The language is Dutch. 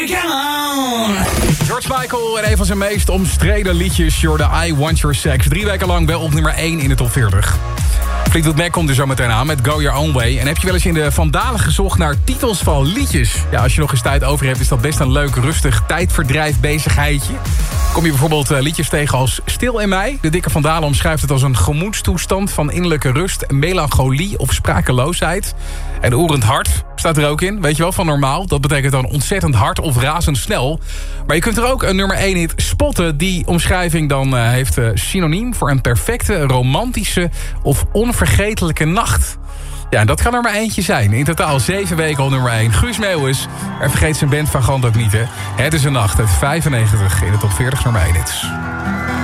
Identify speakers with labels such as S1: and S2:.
S1: George Michael en een van zijn meest omstreden liedjes, You're the I Want Your Sex. 3 weken lang wel op nummer 1 in de top 40. Fleetwood Mac komt er zo meteen aan met Go Your Own Way. En heb je wel eens in de Vandalen gezocht naar titels van liedjes? Ja, als je nog eens tijd over hebt, is dat best een leuk, rustig tijdverdrijf bezigheidje. Kom je bijvoorbeeld liedjes tegen als Stil in mij. De dikke Vandalen omschrijft het als een gemoedstoestand van innerlijke rust, melancholie of sprakeloosheid. En Oerend Hart staat er ook in, weet je wel, van normaal. Dat betekent dan ontzettend hard of razendsnel. Maar je kunt er ook een nummer 1 hit spotten. Die omschrijving dan heeft synoniem voor een perfecte, romantische of onvergetelijke nacht. Ja, en dat kan er maar eentje zijn. In totaal 7 weken al nummer 1. Guus Meeuwis. En vergeet zijn band Vagant ook niet, hè. Het is een nacht uit 95 in de top 40 nummer 1 hits.